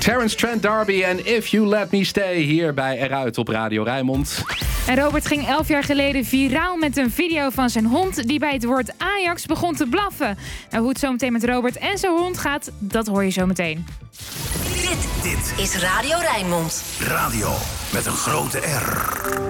Terence Trent D'Arby en If You Let Me Stay hier bij Eruit op Radio Rijnmond. En Robert ging 11 jaar geleden viraal met een video van zijn hond die bij het woord Ajax begon te blaffen. Nou, hoe het zo meteen met Robert en zijn hond gaat, dat hoor je zo meteen. Dit is Radio Rijnmond. Radio met een grote R.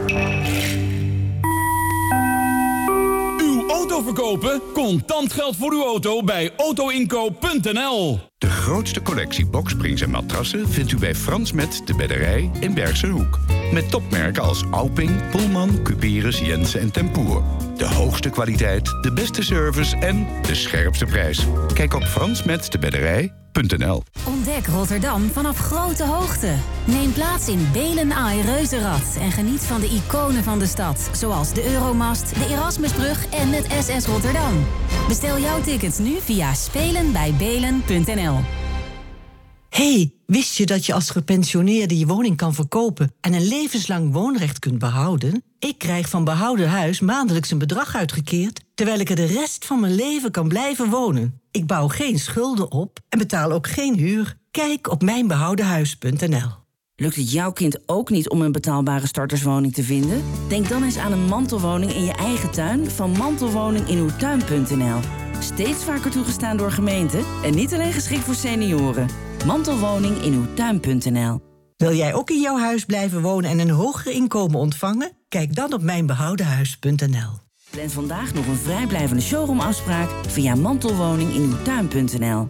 Uw auto verkopen? Contant geld voor uw auto bij autoinkoop.nl. De grootste collectie boksprings en matrassen vindt u bij Frans Met de Bedderij in Bergse Hoek. Met topmerken als Auping, Pullman, Cuperus, Jensen en Tempoer. De hoogste kwaliteit, de beste service en de scherpste prijs. Kijk op fransmetdebedderij.nl. Ontdek Rotterdam vanaf grote hoogte. Neem plaats in Belen Ai Reuzenrad en geniet van de iconen van de stad. Zoals de Euromast, de Erasmusbrug en het SS Rotterdam. Bestel jouw tickets nu via spelenbijbelen.nl. Hey, wist je dat je als gepensioneerde je woning kan verkopen en een levenslang woonrecht kunt behouden? Ik krijg van Behouden Huis maandelijks een bedrag uitgekeerd, terwijl ik er de rest van mijn leven kan blijven wonen. Ik bouw geen schulden op en betaal ook geen huur. Kijk op mijnbehoudenhuis.nl. Lukt het jouw kind ook niet om een betaalbare starterswoning te vinden? Denk dan eens aan een mantelwoning in je eigen tuin van mantelwoninginuwtuin.nl. Steeds vaker toegestaan door gemeenten en niet alleen geschikt voor senioren. Mantelwoninginuwtuin.nl. Wil jij ook in jouw huis blijven wonen en een hoger inkomen ontvangen? Kijk dan op mijnbehoudenhuis.nl. Plan vandaag nog een vrijblijvende showroomafspraak via mantelwoninginuwtuin.nl.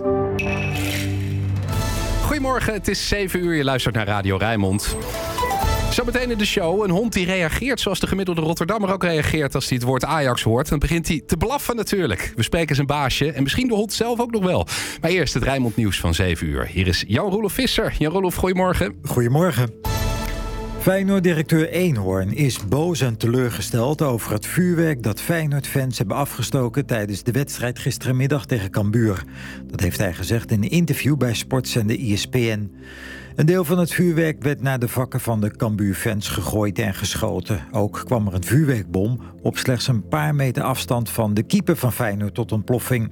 Goedemorgen, het is 7 uur. Je luistert naar Radio Rijnmond. Zometeen in de show een hond die reageert zoals de gemiddelde Rotterdammer ook reageert als hij het woord Ajax hoort. Dan begint hij te blaffen natuurlijk. We spreken zijn baasje en misschien de hond zelf ook nog wel. Maar eerst het Rijnmond nieuws van 7 uur. Hier is Jan-Roelof Visser. Jan-Roelof, goedemorgen. Goedemorgen. Feyenoord-directeur Eenhoorn is boos en teleurgesteld over het vuurwerk dat Feyenoord-fans hebben afgestoken tijdens de wedstrijd gisterenmiddag tegen Cambuur. Dat heeft hij gezegd in een interview bij sportzender ESPN. Een deel van het vuurwerk werd naar de vakken van de Cambuur-fans gegooid en geschoten. Ook kwam er een vuurwerkbom op slechts een paar meter afstand van de keeper van Feyenoord tot ontploffing.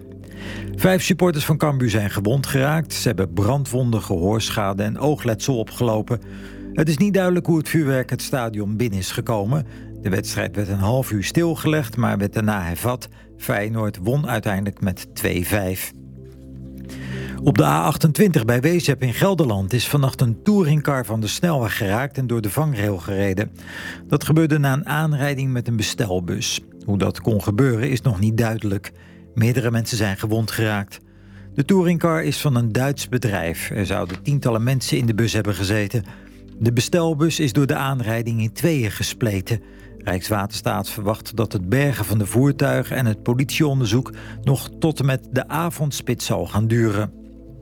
5 supporters van Cambuur zijn gewond geraakt. Ze hebben brandwonden, gehoorschade en oogletsel opgelopen. Het is niet duidelijk hoe het vuurwerk het stadion binnen is gekomen. De wedstrijd werd een half uur stilgelegd, maar werd daarna hervat. Feyenoord won uiteindelijk met 2-5. Op de A28 bij Wezep in Gelderland is vannacht een touringcar van de snelweg geraakt en door de vangrail gereden. Dat gebeurde na een aanrijding met een bestelbus. Hoe dat kon gebeuren is nog niet duidelijk. Meerdere mensen zijn gewond geraakt. De touringcar is van een Duits bedrijf. Er zouden tientallen mensen in de bus hebben gezeten. De bestelbus is door de aanrijding in tweeën gespleten. Rijkswaterstaat verwacht dat het bergen van de voertuigen en het politieonderzoek nog tot en met de avondspits zal gaan duren.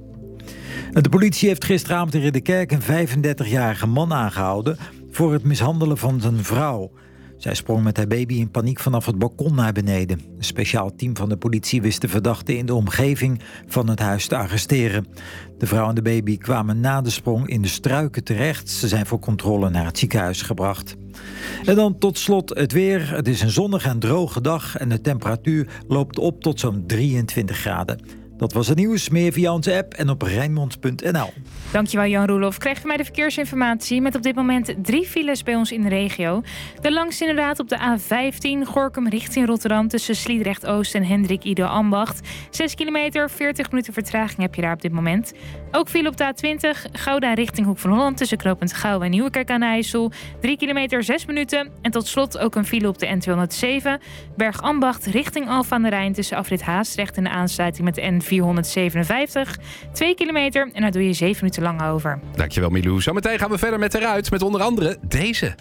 De politie heeft gisteravond in Ridderkerk een 35-jarige man aangehouden voor het mishandelen van zijn vrouw. Zij sprong met haar baby in paniek vanaf het balkon naar beneden. Een speciaal team van de politie wist de verdachte in de omgeving van het huis te arresteren. De vrouw en de baby kwamen na de sprong in de struiken terecht. Ze zijn voor controle naar het ziekenhuis gebracht. En dan tot slot het weer. Het is een zonnige en droge dag en de temperatuur loopt op tot zo'n 23 graden. Dat was het nieuws. Meer via onze app en op Rijnmond.nl. Dankjewel Jan-Roelof. Krijg je mij de verkeersinformatie met op dit moment 3 files bij ons in de regio. De langste inderdaad op de A15 Gorinchem richting Rotterdam tussen Sliedrecht-Oost en Hendrik Ido Ambacht. 6 kilometer, 40 minuten vertraging heb je daar op dit moment. Ook file op de A20 Gouda richting Hoek van Holland tussen knooppunt Gouw en Nieuwekerk aan de IJssel. 3 kilometer, 6 minuten. En tot slot ook een file op de N207 Bergambacht richting Alphen aan de Rijn tussen afrit Haastrecht en de aansluiting met de N457. 2 kilometer en daar doe je 7 minuten lang over. Dankjewel Milou. Zometeen gaan we verder met Eruit met onder andere deze.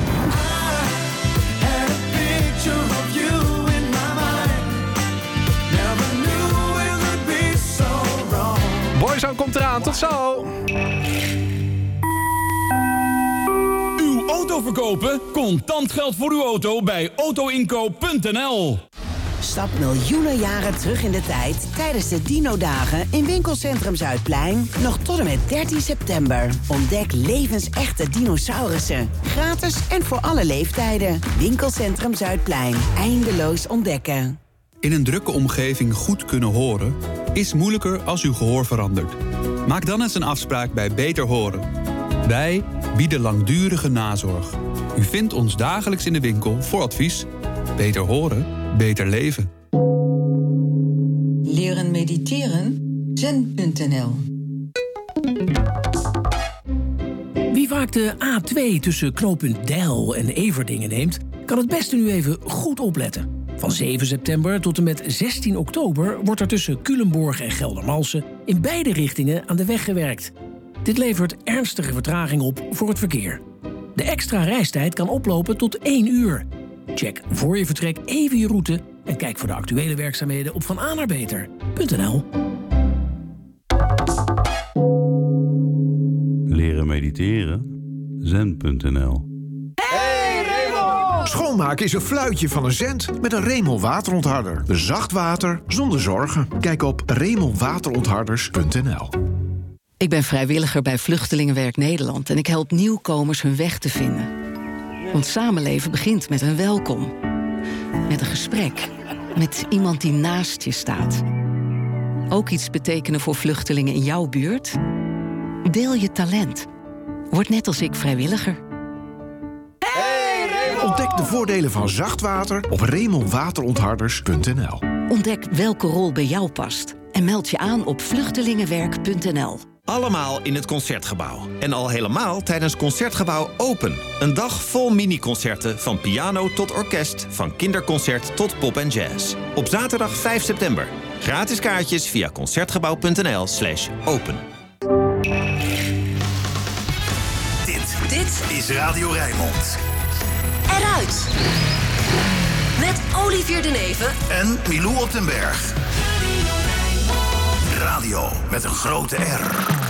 Boyzone komt eraan, tot zo! Uw auto verkopen? Contant geld voor uw auto bij autoinkoop.nl. Stap miljoenen jaren terug in de tijd tijdens de Dino-dagen in Winkelcentrum Zuidplein. Nog tot en met 13 september. Ontdek levensechte dinosaurussen. Gratis en voor alle leeftijden. Winkelcentrum Zuidplein. Eindeloos ontdekken. In een drukke omgeving goed kunnen horen is moeilijker als uw gehoor verandert. Maak dan eens een afspraak bij Beter Horen. Wij bieden langdurige nazorg. U vindt ons dagelijks in de winkel voor advies. Beter horen, beter leven. Leren mediteren? Zen.nl. Wie vaak de A2 tussen knooppunt Deil en Everdingen neemt, kan het beste nu even goed opletten. Van 7 september tot en met 16 oktober wordt er tussen Culemborg en Geldermalsen in beide richtingen aan de weg gewerkt. Dit levert ernstige vertraging op voor het verkeer. De extra reistijd kan oplopen tot 1 uur. Check voor je vertrek even je route en kijk voor de actuele werkzaamheden op vananaarbeter.nl. Leren mediteren? Zen.nl. Schoonmaken is een fluitje van een cent met een Remel waterontharder. Zacht water zonder zorgen. Kijk op remelwaterontharders.nl. Ik ben vrijwilliger bij Vluchtelingenwerk Nederland en ik help nieuwkomers hun weg te vinden. Want samenleven begint met een welkom. Met een gesprek. Met iemand die naast je staat. Ook iets betekenen voor vluchtelingen in jouw buurt? Deel je talent. Word net als ik vrijwilliger. Ontdek de voordelen van zacht water op remelwaterontharders.nl. Ontdek welke rol bij jou past. En meld je aan op vluchtelingenwerk.nl. Allemaal in het Concertgebouw. En al helemaal tijdens Concertgebouw Open. Een dag vol mini-concerten van piano tot orkest, van kinderconcert tot pop en jazz. Op zaterdag 5 september. Gratis kaartjes via concertgebouw.nl/open. Dit is Radio Rijnmond. Eruit! Met Olivier de Neven En Milou op den Berg. Radio met een grote R.